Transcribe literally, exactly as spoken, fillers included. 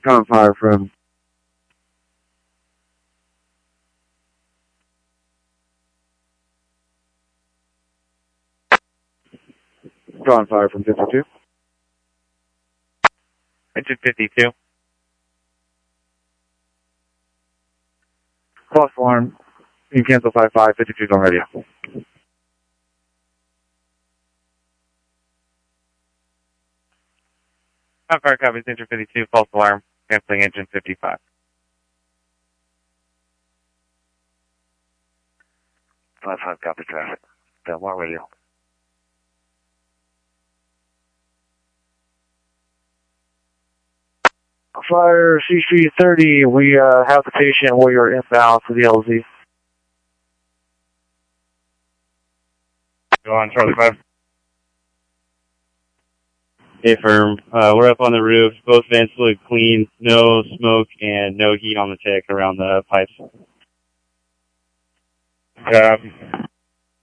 Con fire from Con fire from fifty-two. Engine fifty-two. False alarm. You can cancel five five, fifty-two's on radio. Con fire copies engine fifty-two, false alarm, canceling engine fifty-five. five five, copy traffic. Del Mar radio. Fire C three thirty, we uh, have the patient where you're inbound to the L Z. Go on, Charlie five. Hey, firm. Uh, we're up on the roof. Both vents look clean. No smoke and no heat on the tick around the pipes. Yeah.